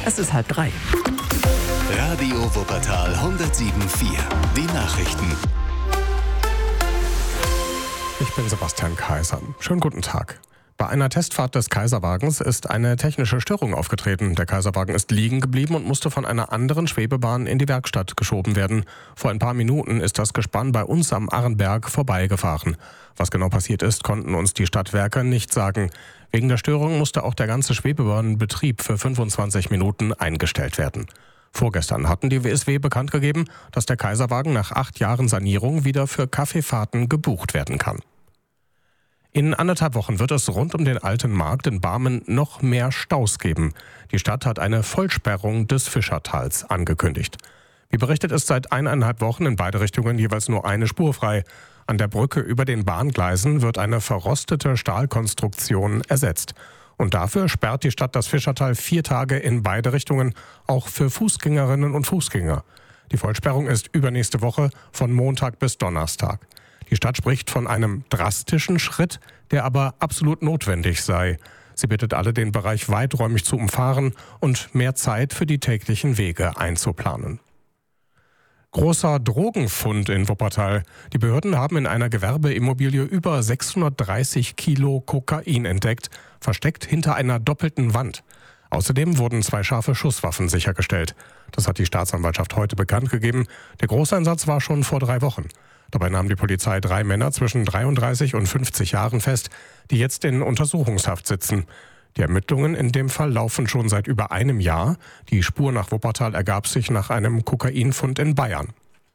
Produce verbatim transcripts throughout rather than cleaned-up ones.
Es ist halb drei. Radio Wuppertal hundertsieben Komma vier. Die Nachrichten. Ich bin Sebastian Kaiser. Schönen guten Tag. Bei einer Testfahrt des Kaiserwagens ist eine technische Störung aufgetreten. Der Kaiserwagen ist liegen geblieben und musste von einer anderen Schwebebahn in die Werkstatt geschoben werden. Vor ein paar Minuten ist das Gespann bei uns am Arrenberg vorbeigefahren. Was genau passiert ist, konnten uns die Stadtwerke nicht sagen. Wegen der Störung musste auch der ganze Schwebebahnbetrieb für fünfundzwanzig Minuten eingestellt werden. Vorgestern hatten die W S W bekannt gegeben, dass der Kaiserwagen nach acht Jahren Sanierung wieder für Kaffeefahrten gebucht werden kann. In anderthalb Wochen wird es rund um den Alten Markt in Barmen noch mehr Staus geben. Die Stadt hat eine Vollsperrung des Fischertals angekündigt. Wie berichtet, ist seit eineinhalb Wochen in beide Richtungen jeweils nur eine Spur frei. An der Brücke über den Bahngleisen wird eine verrostete Stahlkonstruktion ersetzt. Und dafür sperrt die Stadt das Fischertal vier Tage in beide Richtungen, auch für Fußgängerinnen und Fußgänger. Die Vollsperrung ist übernächste Woche von Montag bis Donnerstag. Die Stadt spricht von einem drastischen Schritt, der aber absolut notwendig sei. Sie bittet alle, den Bereich weiträumig zu umfahren und mehr Zeit für die täglichen Wege einzuplanen. Großer Drogenfund in Wuppertal. Die Behörden haben in einer Gewerbeimmobilie über sechshundertdreißig Kilo Kokain entdeckt, versteckt hinter einer doppelten Wand. Außerdem wurden zwei scharfe Schusswaffen sichergestellt. Das hat die Staatsanwaltschaft heute bekannt gegeben. Der Großeinsatz war schon vor drei Wochen. Dabei nahm die Polizei drei Männer zwischen dreiunddreißig und fünfzig Jahren fest, die jetzt in Untersuchungshaft sitzen. Die Ermittlungen in dem Fall laufen schon seit über einem Jahr. Die Spur nach Wuppertal ergab sich nach einem Kokainfund in Bayern.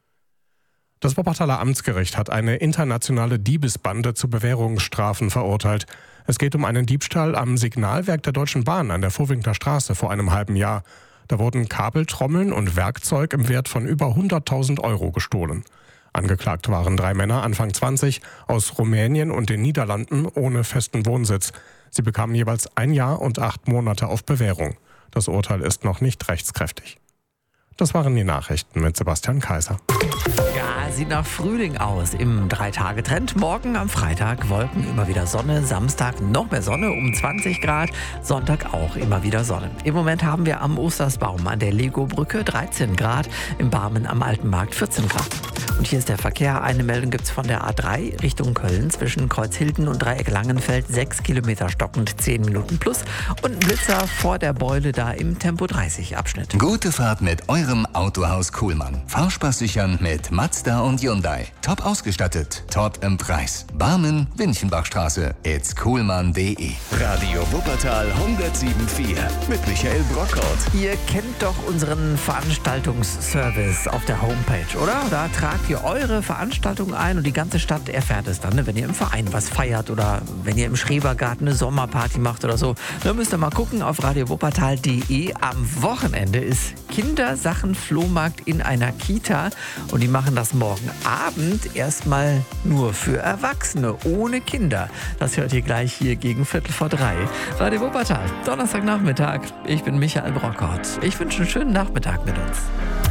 Das Wuppertaler Amtsgericht hat eine internationale Diebesbande zu Bewährungsstrafen verurteilt. Es geht um einen Diebstahl am Signalwerk der Deutschen Bahn an der Vorwinkler Straße vor einem halben Jahr. Da wurden Kabeltrommeln und Werkzeug im Wert von über hunderttausend Euro gestohlen. Angeklagt waren drei Männer, Anfang zwanzig, aus Rumänien und den Niederlanden ohne festen Wohnsitz. Sie bekamen jeweils ein Jahr und acht Monate auf Bewährung. Das Urteil ist noch nicht rechtskräftig. Das waren die Nachrichten mit Sebastian Kaiser. Ja, sieht nach Frühling aus im Drei-Tage-Trend. Morgen am Freitag Wolken, immer wieder Sonne. Samstag noch mehr Sonne um zwanzig Grad. Sonntag auch immer wieder Sonne. Im Moment haben wir am Ostersbaum an der Lego-Brücke dreizehn Grad. Im Barmen am Alten Markt vierzehn Grad. Und hier ist der Verkehr. Eine Meldung gibt es von der A drei Richtung Köln zwischen Kreuzhilden und Dreieck Langenfeld. sechs Kilometer stockend, zehn Minuten plus. Und ein Blitzer vor der Beule da im Tempo dreißig Abschnitt. Gute Fahrt mit eurem Autohaus Kuhlmann. Fahrspaß sichern mit Mazda und Hyundai. Top ausgestattet, top im Preis. Barmen, Winchenbachstraße. It's kuhlmann punkt de. Radio Wuppertal hundertsieben Komma vier mit Michael Brockhaut. Ihr kennt doch unseren Veranstaltungsservice auf der Homepage, oder? Da tragt ihr eure Veranstaltung ein und die ganze Stadt erfährt es dann, ne? Wenn ihr im Verein was feiert oder wenn ihr im Schrebergarten eine Sommerparty macht oder so. Da müsst ihr mal gucken auf radio wuppertal punkt de. Am Wochenende ist Kindersachen-Flohmarkt in einer Kita und die machen das morgen Abend erstmal nur für Erwachsene, ohne Kinder. Das hört ihr gleich hier gegen Viertel vor drei. Radio Wuppertal, Donnerstagnachmittag. Ich bin Michael Brockhaut. Ich wünsche einen schönen Nachmittag mit uns.